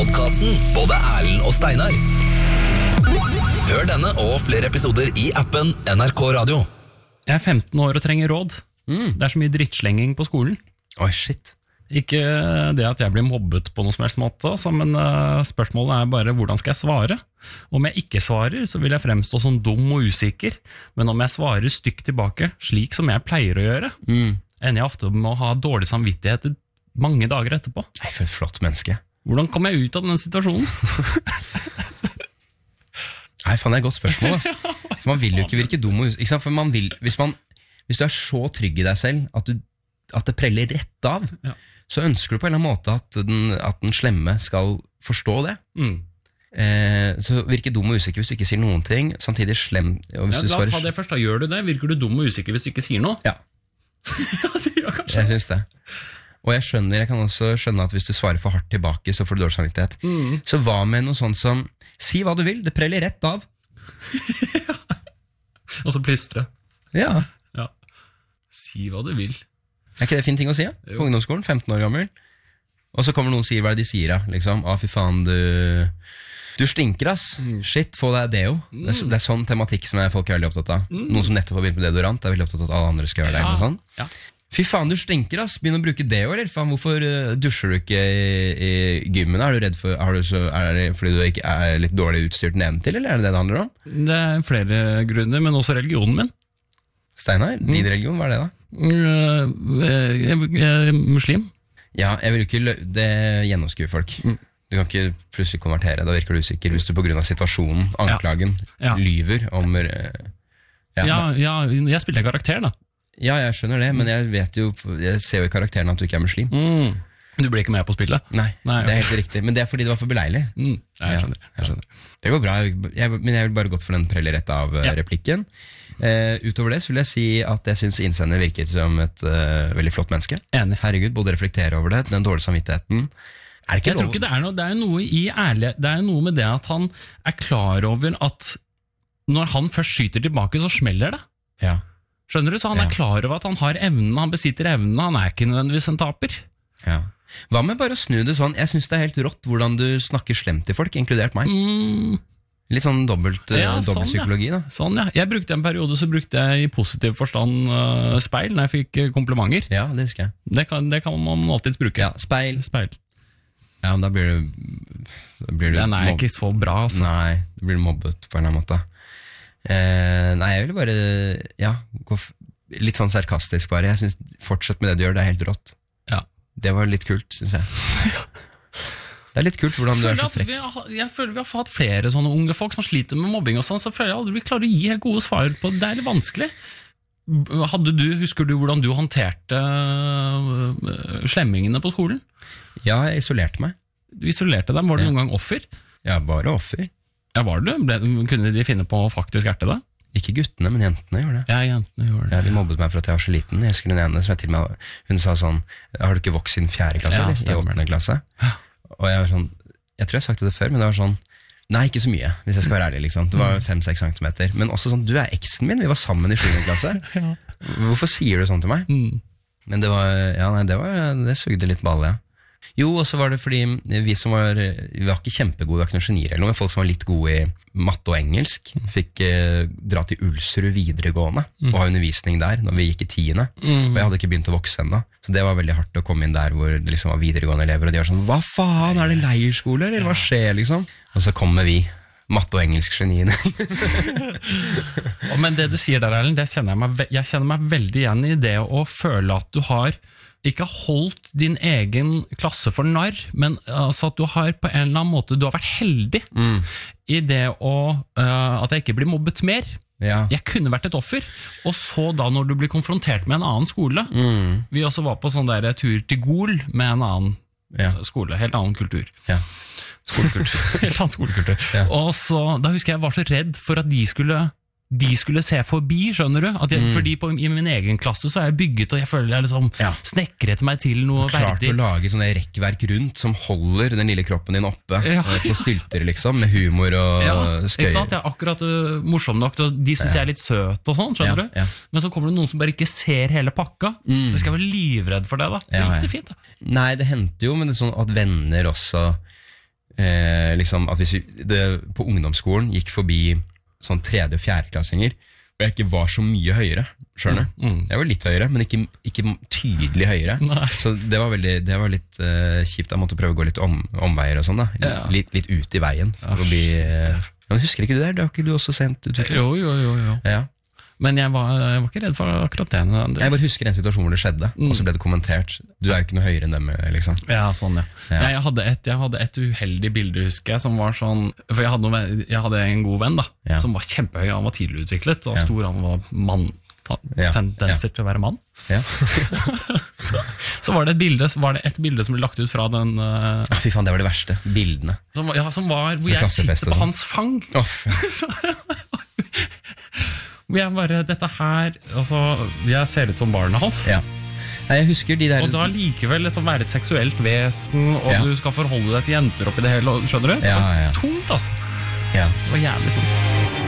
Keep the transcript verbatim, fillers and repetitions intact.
podcasten Både Erlend og Steinar. Hør denne og flere episoder i appen N R K Radio. Jeg er femten år og trenger råd. Mm. Det er så mye drittslenging på skolen. Oi, shit. Ikke det at jeg blir mobbet på noen som helst måte, altså, men uh, spørsmålet er bare hvordan skal jeg svare? Om jeg ikke svarer, så vil jeg fremstå som dum og usikker. Men om jeg svarer stygt tilbake, slik som jeg pleier å gjøre, mm. ender jeg ofte med å ha dårlig samvittighet mange dager etterpå. Nei, for et flott menneske. Hvordan kommer jeg ut av denne situasjonen? Nei, faen, det er et godt spørsmål, altså. For man vil jo ikke virke dum og usikker. Ikke sant? For man vil, hvis, man, hvis du er så trygg i deg selv at, du, at det preller rett av, ja. Så ønsker du på en eller annen måte at den, at den slemme skal forstå det. Mm. Eh, så virker dum og usikker hvis du ikke sier noen ting, samtidig slem. Og hvis ja, du la oss ta det først, da gjør du det. Virker du dum og usikker hvis du ikke sier noe? Ja. Ja, du gjør kanskje. Jeg synes det. Og jeg skjønner, jeg kan også skjønne at hvis du svarer for hardt tilbake, så får du dårlig samvittighet. Mm. Så hva med noe sånt som, si hva du vil, det preller rett av. Ja. Og så plystre. Ja. Ja. Si hva du vil. Er ikke det fin ting å si, ja? På ungdomsskolen, femten år gammel. Og så kommer noen og sier hva de sier, da. Liksom, ah, fy faen, du Du stinker, ass. Mm. Shit, få deg deo. Mm. Det, er, det er sånn tematikk som er folk er veldig opptatt av. Mm. Noen som nettopp har begynt med deodorant, er veldig opptatt av at alle andre skal gjøre det. Ja. Sånn. Ja. Fy faen, du stinker, ass. Begynn å bruke deo, eller? Faen, hvorfor uh, dusjer du ikke i, i gymmen? Er du redd for, er, du så, er det fordi du ikke er litt dårlig utstyrt nedentil, eller er det det det handler om? Det er flere grunner, men også religionen min. Steinar, mm. din religion, hva er det da? Uh, jeg, jeg er muslim. Ja, jeg vil ikke lø- det gjennomskue folk. Mm. Du kan ikke plutselig konvertere, da virker du usikker hvis du på grunn av situasjonen, anklagen, ja. Ja. lyver om uh, ja, ja, ja, jeg spiller karakter da. Ja, jeg skjønner det, men jeg vet jo, jeg ser jo i karakteren at du ikke er muslim. Mm. Du ble ikke med på spillet? Nei, Nei det er okay. helt riktig, men det er fordi det var for beleilig. Mm. Jeg skjønner, jeg skjønner. Ja. Det går bra, jeg, men jeg vil bare gått for den preller rett av ja. replikken. Uh, utover det så vil jeg si at jeg synes innsender virket som et uh, veldig flott menneske. Enig. Herregud, både reflektere over det, den dårlige samvittigheten. Er det ikke jeg tror ikke det er noe, det er noe i ærlighet, det er noe med det at han er klar over at når han først skyter tilbake, så smeller det. Ja. Skjønner du? Så han ja. er klar over at han har evnen, han besitter evnen, han er ikke nødvendigvis en taper. Ja. Hva med bare å snu det sånn? Jeg synes det er helt rått hvordan du snakker slemt til folk, inkludert meg. Mm. Litt sånn dobbelt, ja, dobbelt sånn, psykologi da. Ja. Sånn, ja. Jeg brukte en periode, så brukte jeg i positiv forstand uh, speil når jeg fikk uh, komplimenter. Ja, det husker jeg. Det kan, det kan man alltids bruke. Ja, speil. Speil. Ja, men da blir du, da blir du Den er mobb- ikke så bra, altså. Nei, du blir mobbet på en eller annen måte. Eh, nei, jeg ville bare, ja, gå f- litt sånn sarkastisk bare. Jeg synes, fortsett med det du gjør, det er helt rått. Ja. Det var litt kult, synes jeg. Ja. Det er litt kult hvordan du er så frekk. Har, jeg føler vi har fått flere sånne unge folk som sliter med mobbing og sånn, så føler jeg aldri vi klarer å gi helt gode svar på det. Det er litt vanskelig. Hadde du, husker du hvordan du håndterte uh, slemmingene på skolen? Ja, jeg isolerte meg. Du isolerte dem, var du ja. noen gang offer? Ja, bare offer. Ja, var du? Ble, kunne de finne på å faktisk erte det? Ikke guttene, men jentene gjorde det. Ja, jentene gjorde det. Ja, de mobbet meg for at jeg var så liten. Jeg husker den ene som jeg til meg, hun sa sånn, har du ikke vokst siden fjerde klasse, ja, eller? I åttende klasse? Ja. Og jeg var sånn, jeg tror jeg har sagt det før, men det var sånn, nei, ikke så mye, hvis jeg skal være ærlig, liksom. Det var fem-seks centimeter. Men også sånn, du er eksen min, vi var sammen i sjuende klasse. Ja. Hvorfor sier du sånn til meg? Mm. Men det var, ja, nei, det var, det sugde litt ball, ja. Jo, og så var det fordi vi som var, vi var ikke kjempegode, vi var ikke noen genier eller noe, men folk som var litt gode i matte og engelsk, fikk eh, dra til Ulsrud videregående, mm. og ha undervisning der, når vi gikk i tiende. Mm. Og jeg hadde ikke begynt å vokse enda. Så det var veldig hardt å komme inn der, hvor det liksom var videregående elever, og de var sånn, hva faen, er det leirskole, eller hva skjer, liksom? Og så kommer vi, matte og engelsk geniene. Men det du sier der, Erlend, det kjenner jeg meg, jeg kjenner meg veldig igjen i det å føle at du har ikke holdt din egen klasse for narr, men altså at du har på en eller annen måte, du har vært heldig mm. i det å, uh, at jeg ikke blir mobbet mer. Ja. Jeg kunne vært et offer, og så da når du blir konfrontert med en annen skole, mm. vi også var på sånn der tur til Gol med en annen ja. skole, helt annen kultur. Ja. Skolekultur, helt annen skolekultur. Ja. Og så, da husker jeg jeg var så redd for at de skulle de skulle se forbi, skjønner du? At jeg, mm. Fordi på, i min egen klasse så er jeg bygget, og jeg føler jeg liksom ja. snekret meg til noe Klart verdig. Klart å lage sånne rekkverk rundt som holder den lille kroppen din oppe ja. på stylter, liksom, med humor og ja. skøy. Ikke sant? Jeg er akkurat uh, morsom nok, og de synes ja. jeg er litt søt og sånn, skjønner ja. du? Ja. Men så kommer det noen som bare ikke ser hele pakka. Mm. Jeg skal være livredd for det da. Det ja, gikk ja. det fint da. Nei, det hendte jo, men det er sånn at venner også eh, liksom at hvis vi det, på ungdomsskolen gikk forbi sånn tredje- og fjerdeklassinger, og jeg ikke var så mye høyere, skjønner du? Mm, mm. Jeg var litt høyere, men ikke, ikke tydelig høyere. Nei. Så det var, veldig, det var litt uh, kjipt. Jeg måtte prøve å gå litt om, omveier og sånn da. Ja. Litt, litt ut i veien for Ja, å bli... Uh, ja, men husker ikke du det? Det var ikke du også sent utviklet? Jo, jo, jo, jo. Ja. Men jeg var, jeg var ikke redd for akkurat det. Andreas. Jeg bare husker en situasjon hvor det skjedde, Mm. og så ble det kommentert. Du er jo ikke noe høyere enn dem, liksom. Ja, sånn, ja. Ja. Nei, jeg, hadde et, jeg hadde et uheldig bilde, husker jeg, som var sånn. For jeg hadde, noe, jeg hadde en god venn, da, Ja. som var kjempehøy. Han var tidlig utviklet, og Ja. stor, han var mann. Ja. Tendenser Ja. til å være mann. Ja. så, så var det et bilde, var det et bilde som ble lagt ut fra den uh, Ah, fy faen, det var det verste. Bildene. som, var- ja, som var hvor Fra jeg klassefest sitter og på sånn. hans fang. Oh, Hvor jeg bare, dette her altså, jeg ser ut som barnet hans. ja. Nei, jeg husker de der... Og da likevel liksom være et seksuelt vesen, og Ja. du skal forholde deg til jenter oppi det hele. Skjønner du? Ja, Det var ja. tungt, altså. Ja. Det var jævlig tungt.